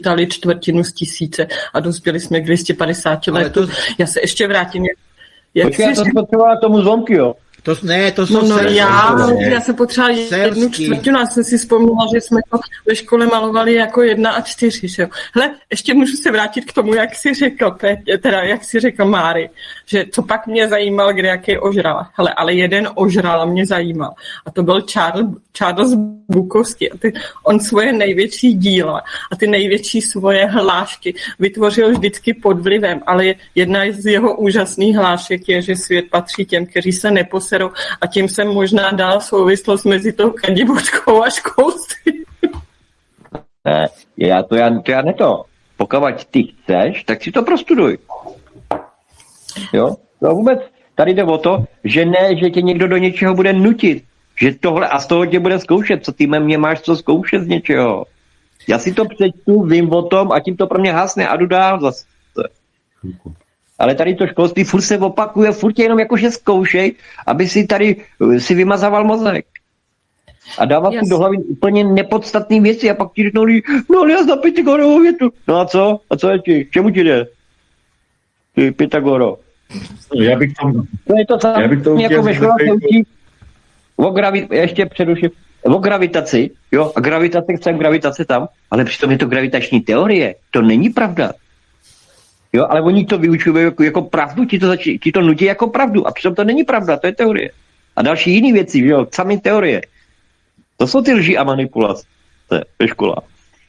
počítali 1/4 z 1000 a dospěli jsme k 250 letům. Já se ještě vrátím. Počkej, já to spotřebovala tomu zvonky, jo? To Já jsem potřebovala 1/4, já jsem si vzpomněla, že jsme to ve škole malovali jako 1 a 4, že jo. Hele, ještě můžu se vrátit k tomu, jak jsi řekl, jak jsi řekl Máry, že co pak mě zajímal, kde jaký ožral. Hele, ale jeden ožral a mě zajímal. A to byl Charles Bukowski. On svoje největší díla a ty největší svoje hlášky vytvořil vždycky pod vlivem, ale jedna z jeho úžasných hlášek je, že svět patří těm, kteří se neposerou, a tím jsem možná dala souvislost mezi tou Kadibutkou a školství. Já ne to. Pokud ty chceš, tak si to prostuduj. Jo? To vůbec, tady jde o to, že ne, že tě někdo do něčeho bude nutit. Že tohle a z toho tě bude zkoušet. Co ty mě máš co zkoušet z něčeho? Já si to přečtu, vím o tom a tím to pro mě hasne a jdu dál zase. Ale tady to školství furt se opakuje, furt tě jenom jakože zkoušej, aby si tady si vymazával mozek. A dávat si do hlavy úplně nepodstatné věci a pak ti řeknou, no ale já znám Pythagorovou větu. No a co? A co je ti? Čemu ti jde? Ty Pythagoro. Já bych tam... To je to samé, jako ve škole se učí ještě předuším, o gravitaci, jo, a gravitace chcem, gravitace tam, ale přitom je to gravitační teorie. To není pravda. Jo, ale oni to vyučují jako pravdu, ti to nutí jako pravdu. A přitom to není pravda, to je teorie. A další jiné věci, jo, samé teorie. To jsou ty lži a manipulace ve školách.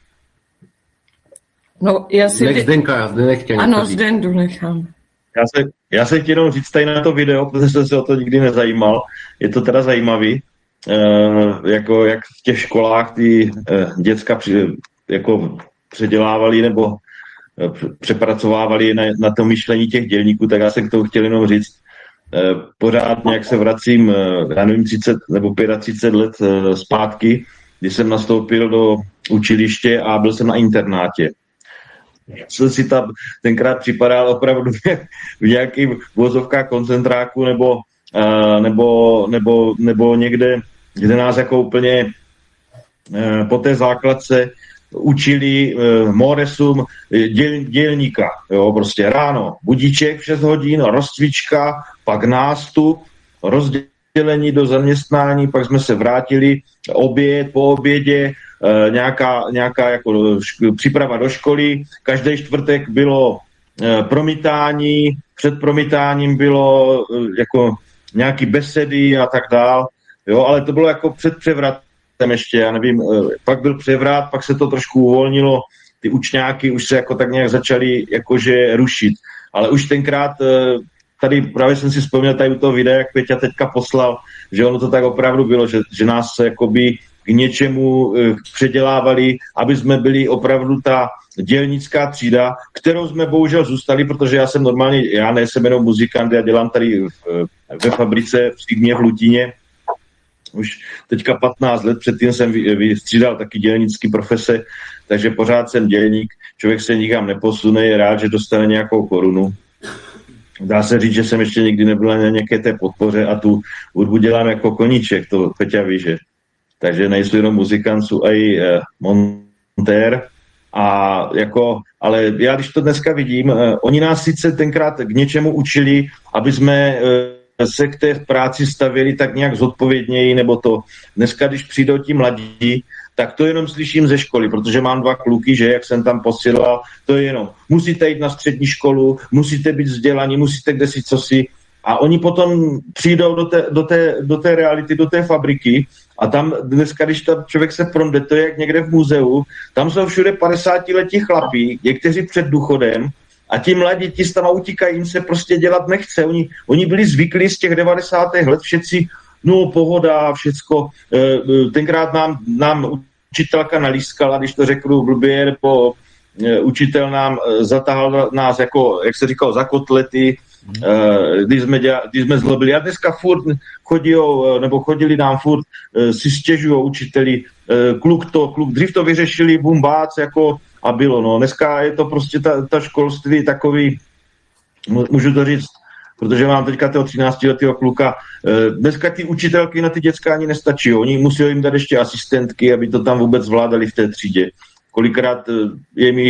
No, já si... Zdenka chtěl. Ano, Zdendu nechám. Já se chtěl jenom říct tady na to video, protože jsem se o to nikdy nezajímal. Je to teda zajímavý, jako jak v těch školách ty děcka jako předělávali nebo přepracovávali na to myšlení těch dělníků, tak já jsem k tomu chtěl jenom říct. Pořád nějak se vracím, já nevím, 30 nebo 35 let zpátky, když jsem nastoupil do učiliště a byl jsem na internátě. Jsem si tam tenkrát připadal opravdu v nějakým vozovkách koncentráku nebo někde, kde nás jako úplně po té základce učili moresum dělníka. Jo, prostě ráno budíček v 6 hodin, rozcvička, pak nástup, rozdělení do zaměstnání, pak jsme se vrátili, oběd, po obědě, nějaká jako příprava do školy. Každý čtvrtek bylo promítání, před promítáním bylo jako nějaký besedy a tak dál. Jo, ale to bylo jako před převratem ještě, já nevím, pak byl převrat, pak se to trošku uvolnilo, ty učňáky už se jako tak nějak začaly jakože rušit. Ale už tenkrát, tady právě jsem si vzpomněl tady u toho videa, jak Peťa teďka poslal, že ono to tak opravdu bylo, že nás se jakoby k něčemu předělávali, aby jsme byli opravdu ta dělnická třída, kterou jsme bohužel zůstali, protože já nejsem jenom muzikant, já dělám tady ve fabrice v Sigmě v Lutíně, už teďka 15 let, předtím jsem vystřídal taky dělnický profese, takže pořád jsem dělník, člověk se nikam neposune, je rád, že dostane nějakou korunu. Dá se říct, že jsem ještě nikdy nebyl na nějaké té podpoře a tu hudbu dělám jako koníček, to Peťa ví, že. Takže nejsou jenom muzikant, jsou i montér. Ale já když to dneska vidím, oni nás sice tenkrát k něčemu učili, aby jsme se k té práci stavěli tak nějak zodpovědněji, nebo to. Dneska, když přijdou ti mladí, tak to jenom slyším ze školy, protože mám 2 kluky, že jak jsem tam posílal, to je jenom, musíte jít na střední školu, musíte být vzdělaní, musíte kdesi cosi. A oni potom přijdou do té reality, do té fabriky a tam dneska, když tam člověk se promde, to je jak někde v muzeu, tam jsou všude 50letí chlapí, někteří před důchodem a ti mladí, ti tam utíkají, jim se prostě dělat nechce. Oni byli zvyklí z těch 90. let všetci, no pohoda, všecko. Tenkrát nám učitelka nalískala, když to řeknu blbě, nebo učitel nám zatahal nás, jako, jak se říkalo, za kotlety, když jsme zlobili. A dneska furt chodili nám furt, si stěžují učiteli, kluk, dřív to vyřešili, bumbác, jako a bylo. No. Dneska je to prostě ta školství takový, můžu to říct, protože mám teďka toho 13letého kluka, dneska ty učitelky na ty děcka ani nestačí, oni musí jim dát ještě asistentky, aby to tam vůbec zvládali v té třídě. Kolikrát je mi